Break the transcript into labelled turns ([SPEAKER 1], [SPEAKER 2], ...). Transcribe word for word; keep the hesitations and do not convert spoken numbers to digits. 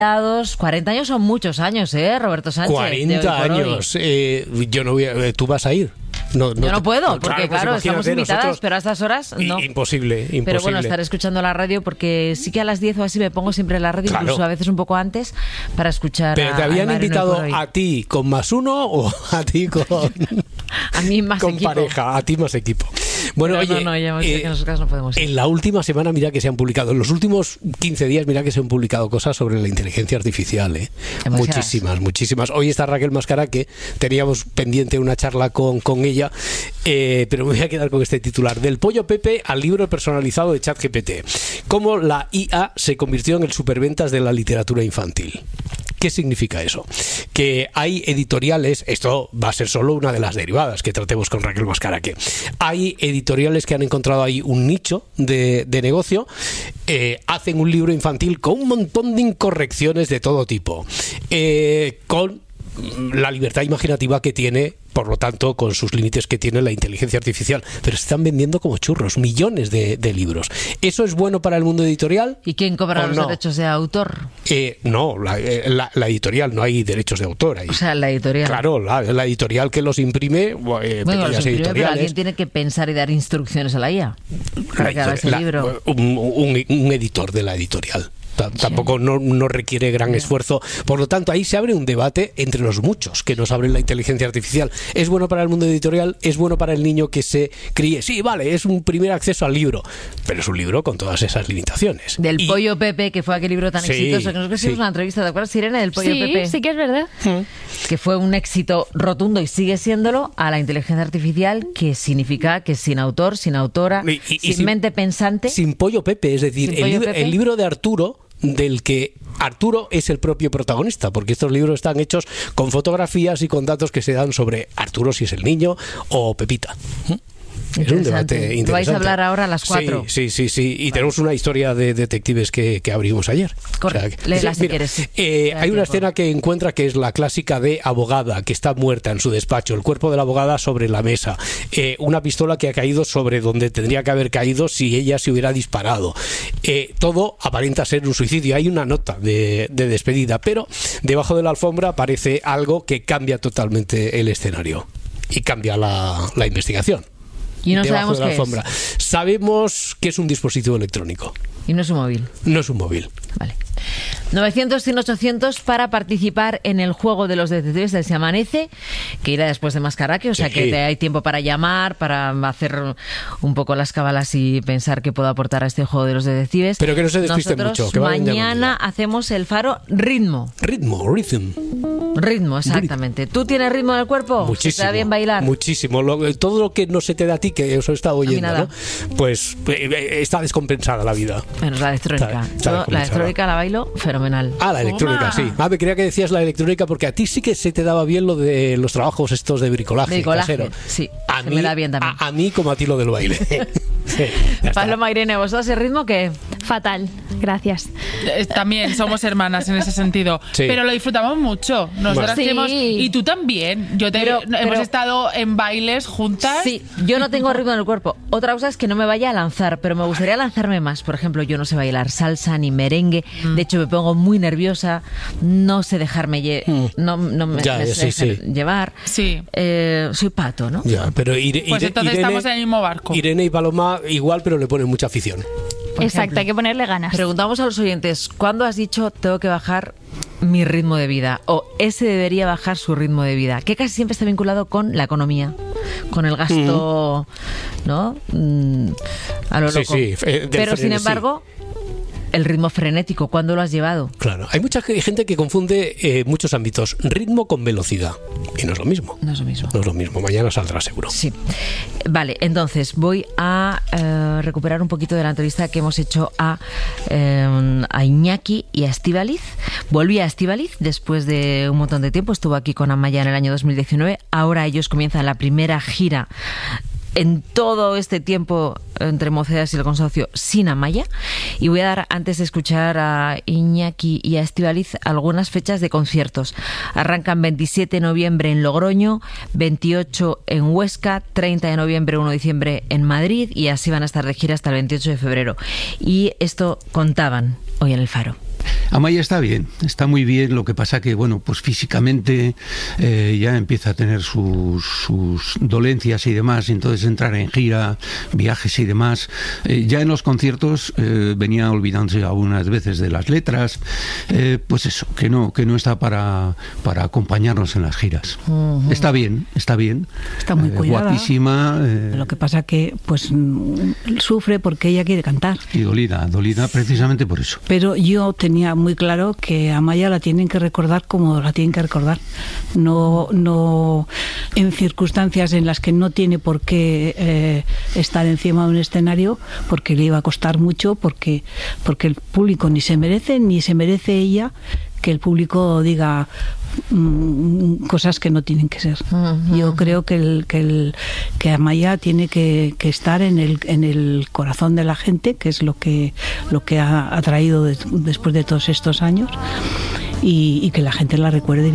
[SPEAKER 1] cuarenta años son muchos años, ¿eh, Roberto Sánchez?
[SPEAKER 2] cuarenta años. Eh, yo no voy a, ¿tú vas a ir? No, no
[SPEAKER 1] yo no
[SPEAKER 2] te,
[SPEAKER 1] puedo,
[SPEAKER 2] no,
[SPEAKER 1] porque
[SPEAKER 2] claro,
[SPEAKER 1] claro,
[SPEAKER 2] pues
[SPEAKER 1] estamos invitadas,
[SPEAKER 2] nosotros,
[SPEAKER 1] pero a estas horas no.
[SPEAKER 2] Imposible, imposible.
[SPEAKER 1] Pero bueno, estaré escuchando la radio porque sí que a las diez o así me pongo siempre la radio,
[SPEAKER 2] claro.
[SPEAKER 1] Incluso a veces un poco antes, para escuchar.
[SPEAKER 2] ¿Pero
[SPEAKER 1] a,
[SPEAKER 2] te habían
[SPEAKER 1] a
[SPEAKER 2] invitado a ti con más uno o a ti con...
[SPEAKER 1] a mí más
[SPEAKER 2] con
[SPEAKER 1] equipo.
[SPEAKER 2] pareja, a ti más equipo. Bueno,
[SPEAKER 1] pero
[SPEAKER 2] oye,
[SPEAKER 1] no, no, ya hemos dicho
[SPEAKER 2] eh,
[SPEAKER 1] que nosotros no podemos ir.
[SPEAKER 2] En la última semana, mira que se han publicado, en los últimos quince días, mira que se han publicado cosas sobre la inteligencia artificial, ¿eh? Muchísimas, muchísimas. Hoy está Raquel Mascara, que teníamos pendiente una charla con, con ella, eh, pero me voy a quedar con este titular: del pollo Pepe al libro personalizado de ChatGPT. Cómo la I A se convirtió en el superventas de la literatura infantil. ¿Qué significa eso? Que hay editoriales, esto va a ser solo una de las derivadas que tratemos con Raquel Mascara, que hay editoriales que han encontrado ahí un nicho de, de negocio, eh, hacen un libro infantil con un montón de incorrecciones de todo tipo, eh, con la libertad imaginativa que tiene, por lo tanto, con sus límites que tiene la inteligencia artificial, pero se están vendiendo como churros, millones de, de libros. ¿Eso es bueno para el mundo editorial?
[SPEAKER 1] ¿Y quién cobra los
[SPEAKER 2] no?
[SPEAKER 1] derechos de autor?
[SPEAKER 2] Eh, no, la, la, la editorial, no hay derechos de autor ahí.
[SPEAKER 1] O sea, la editorial.
[SPEAKER 2] Claro, la, la editorial que los imprime, eh,
[SPEAKER 1] bueno,
[SPEAKER 2] pequeñas
[SPEAKER 1] los imprime,
[SPEAKER 2] editoriales.
[SPEAKER 1] pero alguien tiene que pensar y dar instrucciones a la I A para que haga ese
[SPEAKER 2] la,
[SPEAKER 1] libro.
[SPEAKER 2] Un, un, un editor de la editorial. Tampoco no, no requiere gran esfuerzo. Por lo tanto, ahí se abre un debate entre los muchos que nos abre la inteligencia artificial. ¿Es bueno para el mundo editorial? ¿Es bueno para el niño que se críe? Sí, vale, es un primer acceso al libro, pero es un libro con todas esas limitaciones.
[SPEAKER 1] Del
[SPEAKER 2] y...
[SPEAKER 1] pollo Pepe, que fue aquel libro tan
[SPEAKER 2] sí,
[SPEAKER 1] exitoso, que nosotros hicimos
[SPEAKER 2] sí.
[SPEAKER 1] una entrevista, ¿te acuerdas, Irene, del pollo
[SPEAKER 3] sí,
[SPEAKER 1] Pepe?
[SPEAKER 3] Sí, que es verdad.
[SPEAKER 1] Que fue un éxito rotundo y sigue siéndolo, a la inteligencia artificial, que significa que sin autor, sin autora,
[SPEAKER 2] y, y,
[SPEAKER 1] sin,
[SPEAKER 2] y sin
[SPEAKER 1] mente pensante.
[SPEAKER 2] Sin pollo Pepe, es decir, el, lib
[SPEAKER 1] Pepe.
[SPEAKER 2] el libro de Arturo, del que Arturo es el propio protagonista, porque estos libros están hechos con fotografías y con datos que se dan sobre Arturo, si es el niño, o Pepita. Es un debate interesante.
[SPEAKER 1] Vais a hablar ahora a las cuatro.
[SPEAKER 2] Sí, sí, sí, sí. Y vale. Tenemos una historia de detectives que, que abrimos ayer.
[SPEAKER 1] Correcto. O sea, léela si quieres. Sí.
[SPEAKER 2] Eh, hay una escena que encuentra que es la clásica de abogada que está muerta en su despacho, el cuerpo de la abogada sobre la mesa, eh, una pistola que ha caído sobre donde tendría que haber caído si ella se hubiera disparado. Eh, todo aparenta ser un suicidio. Hay una nota de, de despedida, pero debajo de la alfombra aparece algo que cambia totalmente el escenario y cambia la, la investigación.
[SPEAKER 1] Y no
[SPEAKER 2] debajo
[SPEAKER 1] sabemos
[SPEAKER 2] de la
[SPEAKER 1] qué
[SPEAKER 2] alfombra.
[SPEAKER 1] es.
[SPEAKER 2] Sabemos que es un dispositivo electrónico.
[SPEAKER 1] Y no es un móvil.
[SPEAKER 2] No es un móvil.
[SPEAKER 1] Vale. novecientos, cien, ochocientos para participar en el juego de los detectives del Se Amanece, que irá después de Mascaraque, o sea
[SPEAKER 2] sí.
[SPEAKER 1] que te hay tiempo para llamar, para hacer un poco las cábalas y pensar qué puedo aportar a este juego de los detectives.
[SPEAKER 2] Pero que no se despisten
[SPEAKER 1] Nosotros
[SPEAKER 2] mucho. Que
[SPEAKER 1] mañana hacemos el faro ritmo.
[SPEAKER 2] Ritmo, rhythm.
[SPEAKER 1] Ritmo, exactamente. ¿Tú tienes ritmo en el cuerpo?
[SPEAKER 2] Muchísimo.
[SPEAKER 1] ¿Te da bien bailar?
[SPEAKER 2] Muchísimo. Lo, todo lo que no se te da a ti, que os he estado oyendo, ¿no? Pues eh, está descompensada la vida.
[SPEAKER 1] Menos la electrónica.
[SPEAKER 2] Está, está
[SPEAKER 1] Yo la electrónica la bailo fenomenal.
[SPEAKER 2] Ah, la electrónica,
[SPEAKER 1] Toma.
[SPEAKER 2] sí. Ah, me creía que decías la electrónica porque a ti sí que se te daba bien lo de los trabajos estos de bricolaje.
[SPEAKER 1] Bricolaje,
[SPEAKER 2] casero.
[SPEAKER 1] sí.
[SPEAKER 2] A
[SPEAKER 1] se
[SPEAKER 2] mí,
[SPEAKER 1] me da bien también.
[SPEAKER 2] A, a mí como a ti lo del baile. Sí,
[SPEAKER 1] Paloma, Irene, ¿vosotros el ritmo qué?
[SPEAKER 3] Fatal, gracias.
[SPEAKER 4] Eh, También somos hermanas en ese sentido.
[SPEAKER 2] Sí.
[SPEAKER 4] Pero lo disfrutamos mucho. Nosotras
[SPEAKER 3] Sí.
[SPEAKER 4] tenemos- y tú también. Yo te,
[SPEAKER 1] Pero-
[SPEAKER 4] hemos
[SPEAKER 1] pero-
[SPEAKER 4] estado en bailes juntas.
[SPEAKER 1] Sí, yo no tengo ritmo en el cuerpo. Otra cosa es que no me vaya a lanzar, pero me gustaría lanzarme más. Por ejemplo, yo no sé bailar salsa ni merengue. De hecho, me pongo muy nerviosa. No sé dejarme lle
[SPEAKER 2] Mm.
[SPEAKER 1] no, no me,
[SPEAKER 2] Ya,
[SPEAKER 1] me
[SPEAKER 2] sí,
[SPEAKER 1] sé dejar
[SPEAKER 2] sí.
[SPEAKER 1] llevar.
[SPEAKER 4] Sí.
[SPEAKER 1] Eh, soy pato, ¿no?
[SPEAKER 2] Ya, pero Ire-
[SPEAKER 4] Pues
[SPEAKER 2] Ire-
[SPEAKER 4] entonces
[SPEAKER 2] Irene,
[SPEAKER 4] estamos en el mismo barco.
[SPEAKER 2] Irene y Paloma igual, pero le ponen mucha afición.
[SPEAKER 1] Por
[SPEAKER 3] Exacto,
[SPEAKER 1] ejemplo.
[SPEAKER 3] hay que ponerle ganas.
[SPEAKER 1] Preguntamos a los oyentes, ¿cuándo has dicho tengo que bajar mi ritmo de vida? O ese debería bajar su ritmo de vida, que casi siempre está vinculado con la economía, con el gasto, mm. ¿no? Mm, a lo
[SPEAKER 2] Sí,
[SPEAKER 1] loco.
[SPEAKER 2] sí, eh, del
[SPEAKER 1] Pero sin
[SPEAKER 2] frenesí.
[SPEAKER 1] embargo, el ritmo frenético, ¿cuándo lo has llevado?
[SPEAKER 2] Claro, hay mucha gente que confunde eh, muchos ámbitos, ritmo con velocidad. Y no es lo mismo.
[SPEAKER 1] No es lo mismo.
[SPEAKER 2] No es lo mismo, mañana saldrá seguro.
[SPEAKER 1] Sí. Vale, entonces voy a eh, recuperar un poquito de la entrevista que hemos hecho a, eh, a Iñaki y a Estíbaliz. Volví a Estíbaliz después de un montón de tiempo. Estuvo aquí con Amaya en el año dos mil diecinueve. Ahora ellos comienzan la primera gira en todo este tiempo entre Mocedades y el Consorcio sin Amaya, y voy a dar, antes de escuchar a Iñaki y a Estíbaliz, algunas fechas de conciertos. Arrancan veintisiete de noviembre en Logroño, veintiocho en Huesca, treinta de noviembre, uno de diciembre en Madrid, y así van a estar de gira hasta el veintiocho de febrero. Y esto contaban hoy en El Faro.
[SPEAKER 5] Amaya está bien, está muy bien, lo que pasa que, bueno, pues físicamente eh, ya empieza a tener sus, sus dolencias y demás, y entonces entrar en gira, viajes y demás. Eh, ya en los conciertos eh, venía olvidándose algunas veces de las letras, eh, pues eso, que no, que no está para, para acompañarnos en las giras. Uh-huh. Está bien, está bien.
[SPEAKER 6] Está muy
[SPEAKER 5] eh,
[SPEAKER 6] cuidada.
[SPEAKER 5] Guapísima. Eh,
[SPEAKER 6] lo que pasa que, pues, sufre porque ella quiere cantar.
[SPEAKER 5] Y dolida, dolida precisamente por eso.
[SPEAKER 6] Pero yo tenía muy claro que a Amaya la tienen que recordar como la tienen que recordar, no, no en circunstancias en las que no tiene por qué eh, estar encima de un escenario, porque le iba a costar mucho, porque, porque el público ni se merece, ni se merece ella que el público diga mm, cosas que no tienen que ser. Uh-huh. Yo creo que el, que el que Amaya tiene que, que estar en el en el corazón de la gente, que es lo que lo que ha, ha traído de, después de todos estos años, y, y que la gente la recuerde.